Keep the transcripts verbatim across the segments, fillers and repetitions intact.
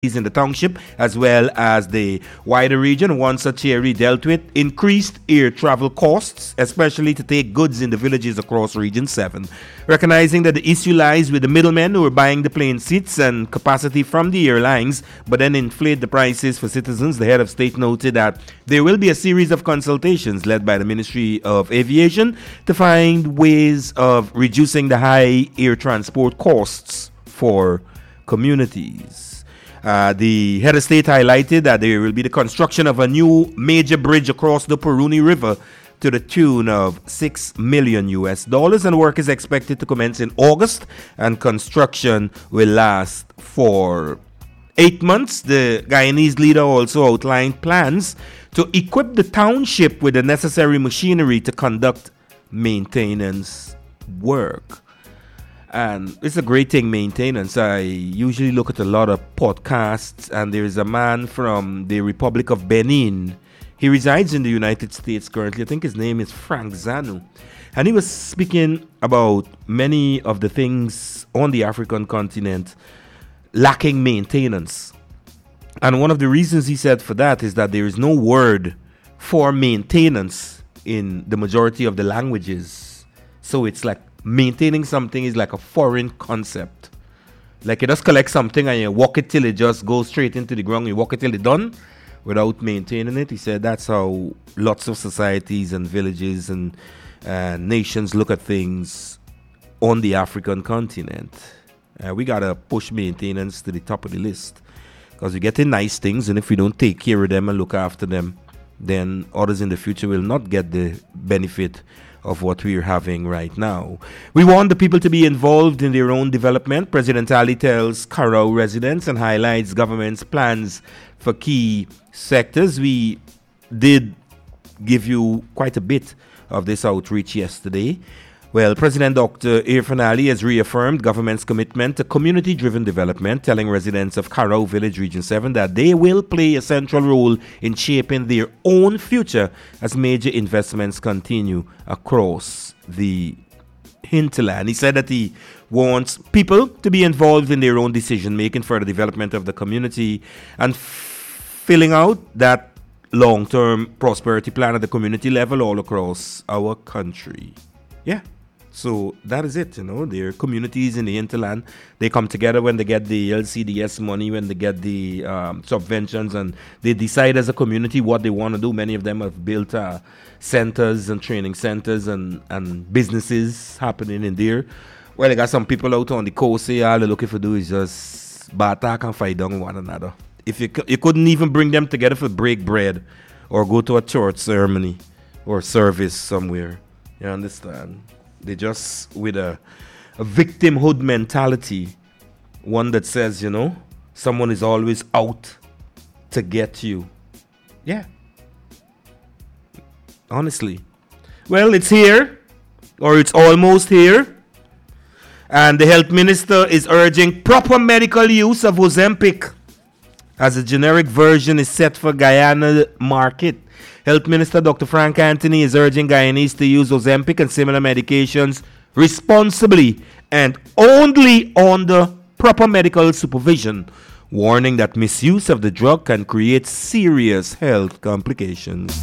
in the township as well as the wider region. One such area dealt with increased air travel costs, especially to take goods in the villages across Region seven. Recognizing that the issue lies with the middlemen who are buying the plane seats and capacity from the airlines, but then inflate the prices for citizens, the head of state noted that there will be a series of consultations led by the Ministry of Aviation to find ways of reducing the high air transport costs for communities. Uh, the head of state highlighted that there will be the construction of a new major bridge across the Puruni River to the tune of six million U S dollars, and work is expected to commence in August, and construction will last for eight months. The Guyanese leader also outlined plans to equip the township with the necessary machinery to conduct maintenance work. And it's a great thing, maintenance. I usually look at a lot of podcasts, and there is a man from the Republic of Benin. He resides in the United States currently. I think his name is Frank Zanu. And he was speaking about many of the things on the African continent lacking maintenance. And one of the reasons he said for that is that there is no word for maintenance in the majority of the languages. So it's like maintaining something is like a foreign concept. Like you just collect something and you walk it till it just goes straight into the ground. You walk it till it's done without maintaining it. He said that's how lots of societies and villages and uh, nations look at things on the African continent. Uh, we gotta push maintenance to the top of the list, because we're getting nice things, and if we don't take care of them and look after them, then others in the future will not get the benefit of what we're having right now. We want the people to be involved in their own development, President Ali tells Carrow residents, and highlights government's plans for key sectors. We did give you quite a bit of this outreach yesterday. Well, President Doctor Irfan Ali has reaffirmed government's commitment to community-driven development, telling residents of Carrow Village, Region seven, that they will play a central role in shaping their own future as major investments continue across the hinterland. He said that he wants people to be involved in their own decision-making for the development of the community and f- filling out that long-term prosperity plan at the community level all across our country. Yeah. So that is it, you know. There are communities in the hinterland. They come together when they get the L C D S money, when they get the um, subventions, and they decide as a community what they want to do. Many of them have built uh, centers and training centers and, and businesses happening in there. Well, they got some people out on the coast say all they're looking for do is just batak and fight down one another. If you, you couldn't even bring them together for break bread or go to a church ceremony or service somewhere, you understand? They just with a, a victimhood mentality, one that says, you know, someone is always out to get you. Yeah. Honestly. Well, it's here, or it's almost here. And the health minister is urging proper medical use of Ozempic, as a generic version is set for Guyana market. Health Minister Doctor Frank Anthony is urging Guyanese to use Ozempic and similar medications responsibly and only under proper medical supervision, warning that misuse of the drug can create serious health complications.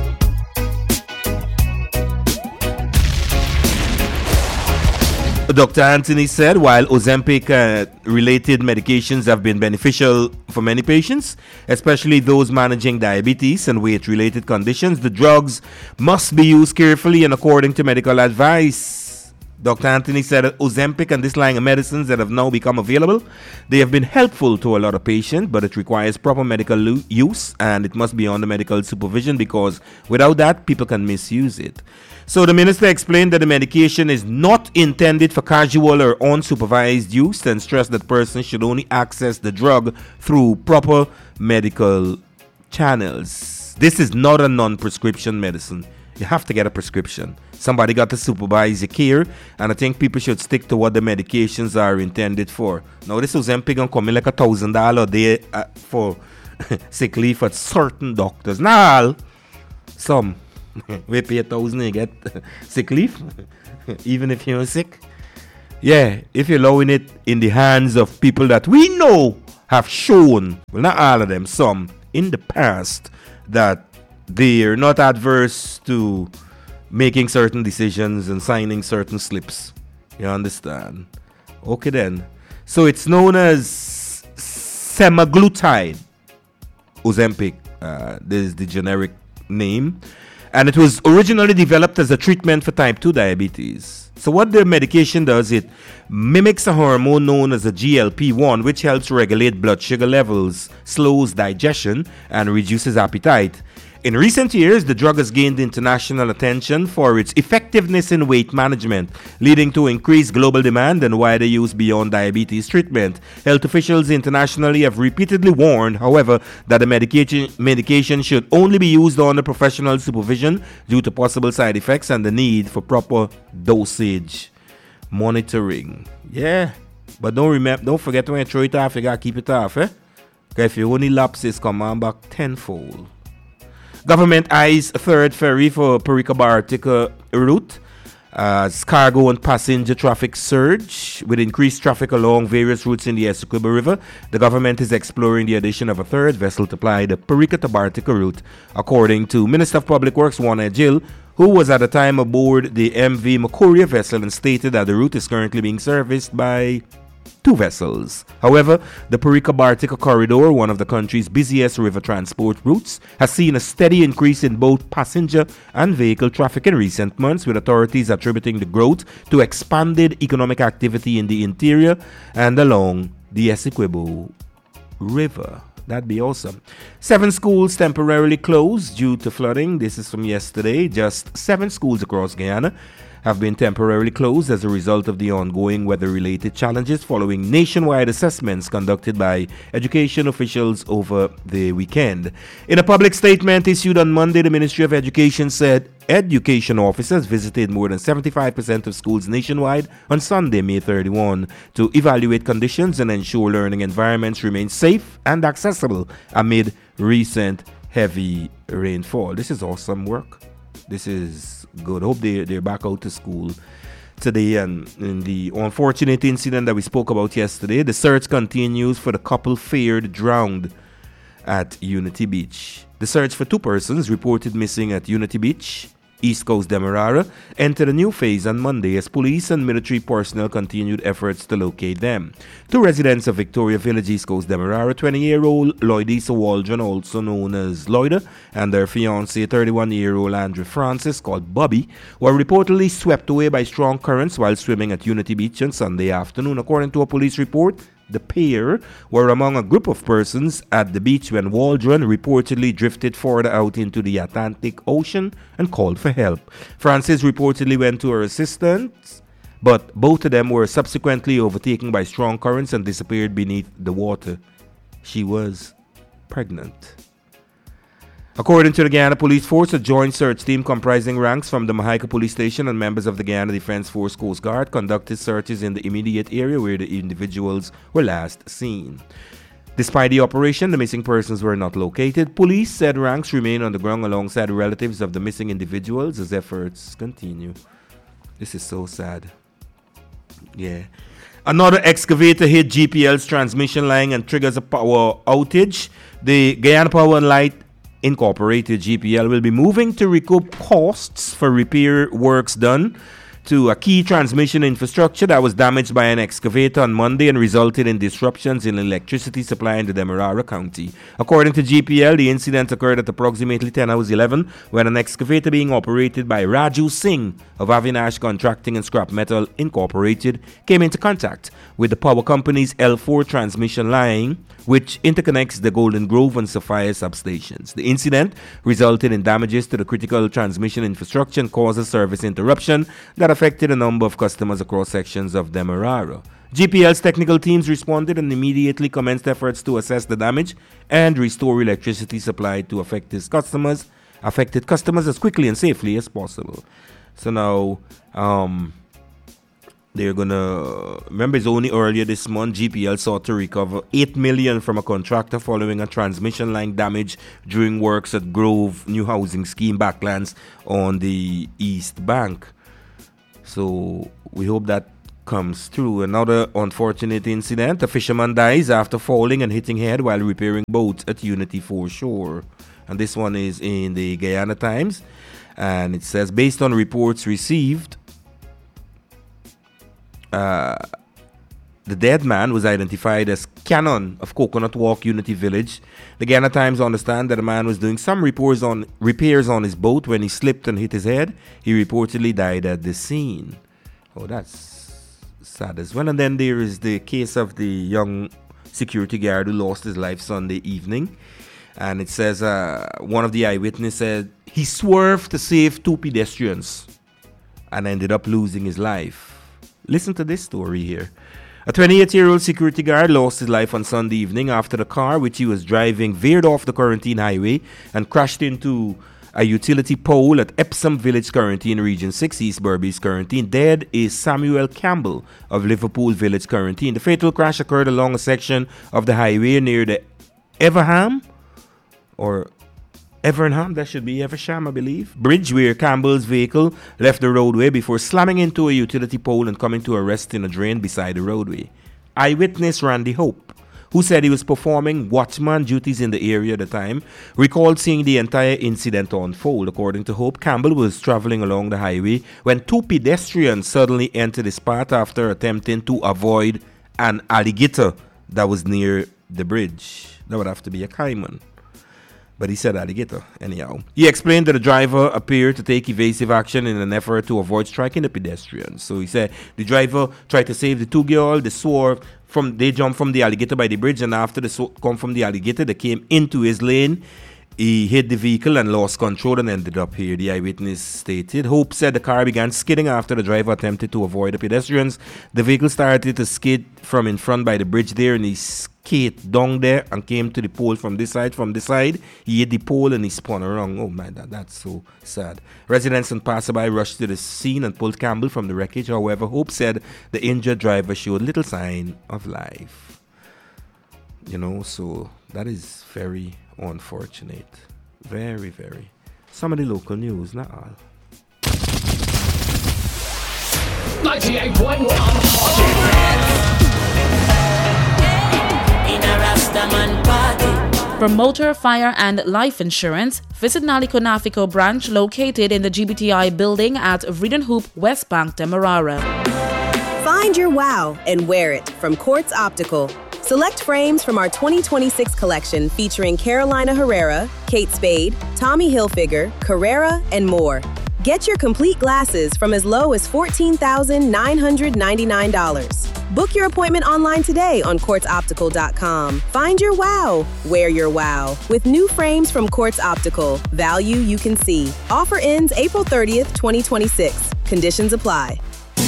Doctor Anthony said while Ozempic-related uh, medications have been beneficial for many patients, especially those managing diabetes and weight-related conditions, the drugs must be used carefully and according to medical advice. Doctor Anthony said that Ozempic and this line of medicines that have now become available, they have been helpful to a lot of patients, but it requires proper medical lo- use and it must be under medical supervision, because without that, people can misuse it. So the minister explained that the medication is not intended for casual or unsupervised use, and stressed that persons should only access the drug through proper medical channels. This is not a non-prescription medicine. You have to get a prescription. Somebody got to supervise your care, and I think people should stick to what the medications are intended for. Now, this Ozempic gonna come in like a thousand dollar a day uh, for sick leave at certain doctors. Nah, some. We pay a thousand and you get sick leave, even if you're sick. Yeah, if you're allowing it in the hands of people that we know have shown, well, not all of them, some in the past, that they're not adverse to making certain decisions and signing certain slips. You understand? Okay then. So it's known as semaglutide, Ozempic. Uh, this is the generic name. And it was originally developed as a treatment for type two diabetes. So what the medication does, it mimics a hormone known as a G L P one, which helps regulate blood sugar levels, slows digestion, and reduces appetite. In recent years, the drug has gained international attention for its effectiveness in weight management, leading to increased global demand and wider use beyond diabetes treatment. Health officials internationally have repeatedly warned, however, that the medication, medication should only be used under professional supervision due to possible side effects and the need for proper dosage monitoring. Yeah, but don't remember, don't forget when you throw it off, you gotta keep it off, eh? Because if you only lapses, come on back tenfold. Government eyes third ferry for Parika Bartica route as cargo and passenger traffic surge. With increased traffic along various routes in the Essequibo River, the government is exploring the addition of a third vessel to ply the Parika to Bartica route, according to Minister of Public Works Warner Gill, who was at the time aboard the M V Makuria vessel and stated that the route is currently being serviced by two vessels. However, the Parika Bartica corridor, one of the country's busiest river transport routes, has seen a steady increase in both passenger and vehicle traffic in recent months, with authorities attributing the growth to expanded economic activity in the interior and along the Essequibo River. That'd be awesome. Seven schools temporarily closed due to flooding. This is from yesterday. Just seven schools across Guyana have been temporarily closed as a result of the ongoing weather-related challenges following nationwide assessments conducted by education officials over the weekend. In a public statement issued on Monday, the Ministry of Education said education officers visited more than seventy-five percent of schools nationwide on Sunday, May thirty-first, to evaluate conditions and ensure learning environments remain safe and accessible amid recent heavy rainfall. This is awesome work. This is good. Hope they, they're back out to school today. And in the unfortunate incident that we spoke about yesterday, the search continues for the couple feared drowned at Unity Beach. The search for two persons reported missing at Unity Beach, East Coast Demerara, entered a new phase on Monday as police and military personnel continued efforts to locate them. Two residents of Victoria Village, East Coast Demerara, twenty-year-old Lloydisa Waldron, also known as Lloyda, and their fiancé, thirty-one-year-old Andrew Francis, called Bobby, were reportedly swept away by strong currents while swimming at Unity Beach on Sunday afternoon. According to a police report, the pair were among a group of persons at the beach when Waldron reportedly drifted further out into the Atlantic Ocean and called for help. Francis reportedly went to her assistance, but both of them were subsequently overtaken by strong currents and disappeared beneath the water. She was pregnant. According to the Guyana Police Force, a joint search team comprising ranks from the Mahaika Police Station and members of the Guyana Defense Force Coast Guard conducted searches in the immediate area where the individuals were last seen. Despite the operation, the missing persons were not located. Police said ranks remain on the ground alongside relatives of the missing individuals as efforts continue. This is so sad. Yeah. Another excavator hit G P L's transmission line and triggers a power outage. The Guyana Power and Light Incorporated, G P L, will be moving to recoup costs for repair works done to a key transmission infrastructure that was damaged by an excavator on Monday and resulted in disruptions in electricity supply in the Demerara County. According to G P L, the incident occurred at approximately ten hours eleven when an excavator being operated by Raju Singh of Avinash Contracting and Scrap Metal Incorporated came into contact with the power company's L four transmission line, which interconnects the Golden Grove and Sapphire substations. The incident resulted in damages to the critical transmission infrastructure and caused a service interruption that affected a number of customers across sections of Demerara. G P L's technical teams responded and immediately commenced efforts to assess the damage and restore electricity supply to affected customers, affected customers as quickly and safely as possible. So now, um, they're gonna remember it's only earlier this month G P L sought to recover eight million from a contractor following a transmission line damage during works at Grove New Housing Scheme Backlands on the East Bank. So we hope that comes through. Another unfortunate incident. A fisherman dies after falling and hitting head while repairing boats at Unity Foreshore. And this one is in the Guyana Times. And it says, based on reports received, uh, the dead man was identified as Cannon of Coconut Walk, Unity Village. The Guyana Times understand that the man was doing some repairs on, repairs on his boat when he slipped and hit his head. He reportedly died at the scene. Oh, that's sad as well. And then there is the case of the young security guard who lost his life Sunday evening. And it says uh, one of the eyewitnesses said he swerved to save two pedestrians and ended up losing his life. Listen to this story here. A twenty-eight-year-old security guard lost his life on Sunday evening after the car which he was driving veered off the Quarantine Highway and crashed into a utility pole at Epsom Village Quarantine, Region six, East Berbice Quarantine. Dead is Samuel Campbell of Liverpool Village Quarantine. The fatal crash occurred along a section of the highway near the Everham or Evernham, that should be Eversham, I believe, bridge, where Campbell's vehicle left the roadway before slamming into a utility pole and coming to a rest in a drain beside the roadway. Eyewitness Randy Hope, who said he was performing watchman duties in the area at the time, recalled seeing the entire incident unfold. According to Hope, Campbell was traveling along the highway when two pedestrians suddenly entered his path after attempting to avoid an alligator that was near the bridge. That would have to be a caiman. But he said alligator, anyhow. He explained that the driver appeared to take evasive action in an effort to avoid striking the pedestrians. So he said the driver tried to save the two girls. They swerved from, they jumped from the alligator by the bridge, and after they so- come from the alligator, they came into his lane. He hit the vehicle and lost control and ended up here, the eyewitness stated. Hope said the car began skidding after the driver attempted to avoid the pedestrians. The vehicle started to skid from in front by the bridge there, and he skate down there and came to the pole from this side. From this side, he hit the pole and he spun around. Oh my God, that's so sad. Residents and passerby rushed to the scene and pulled Campbell from the wreckage. However, Hope said the injured driver showed little sign of life. You know, so that is very unfortunate. Very, very. Some of the local news, not all. ninety-eight point one Hot. For motor, fire and life insurance, visit Naliko Nafiko branch located in the G B T I building at Vreeden Hoop, West Bank, Demerara. Find your wow and wear it from Quartz Optical. Select frames from our twenty twenty-six collection featuring Carolina Herrera, Kate Spade, Tommy Hilfiger, Carrera, and more. Get your complete glasses from as low as fourteen thousand nine hundred ninety-nine dollars. Book your appointment online today on quartz optical dot com. Find your wow, wear your wow. With new frames from Quartz Optical, value you can see. Offer ends April thirtieth, twenty twenty-six. Conditions apply.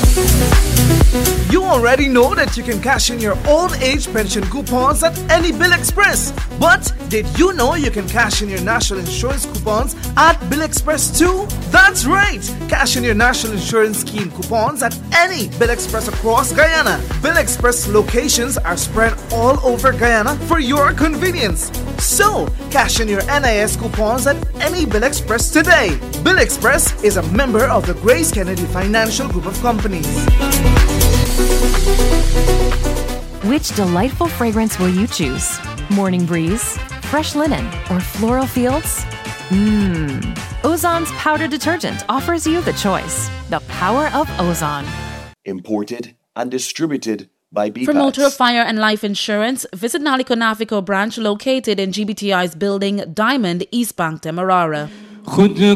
You already know that you can cash in your old age pension coupons at any Bill Express. But did you know you can cash in your national insurance coupons at Bill Express too? That's right! Cash in your national insurance scheme coupons at any Bill Express across Guyana. Bill Express locations are spread all over Guyana for your convenience. So, cash in your N I S coupons at any Bill Express today. Bill Express is a member of the Grace Kennedy Financial Group of Companies. Which delightful fragrance will you choose? Morning breeze, fresh linen, or floral fields? Mmm. Ozon's powder detergent offers you the choice. The power of Ozon. Imported and distributed by B PATS. For motor, fire and life insurance, visit Naliko Nafiko branch located in G B T I's building Diamond, East Bank, Demerara.